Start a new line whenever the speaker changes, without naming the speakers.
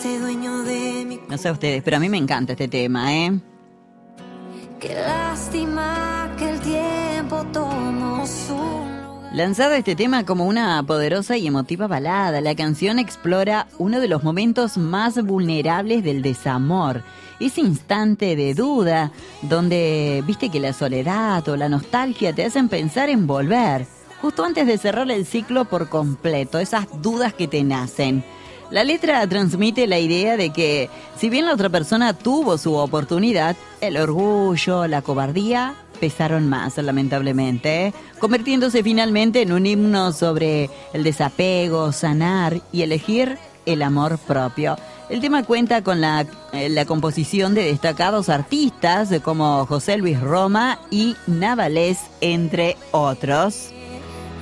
hiciste dueño de mi...
No sé ustedes, pero a mí me encanta este tema, ¿eh?
Qué lástima que el tiempo tomó su...
Lanzado este tema como una poderosa y emotiva balada, la canción explora uno de los momentos más vulnerables del desamor. Ese instante de duda, donde viste que la soledad o la nostalgia te hacen pensar en volver, justo antes de cerrar el ciclo por completo, esas dudas que te nacen. La letra transmite la idea de que, si bien la otra persona tuvo su oportunidad, el orgullo, la cobardía pesaron más, lamentablemente, convirtiéndose finalmente en un himno sobre el desapego, sanar y elegir el amor propio. El tema cuenta con la composición de destacados artistas como José Luis Roma y Navalés, entre otros.